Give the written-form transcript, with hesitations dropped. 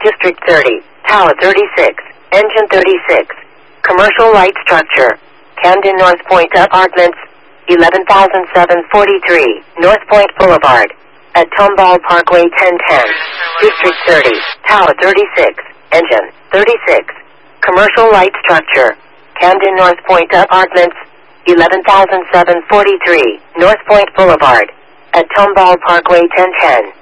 District 30, Tower 36, Engine 36. Commercial light structure. Camden North Point Apartments, 11,743, North Point Boulevard. At Tomball Parkway 1010. District 30, Tower 36, Engine 36. Commercial light structure. Camden North Point Apartments, 11,743, North Point Boulevard. At Tomball Parkway 1010.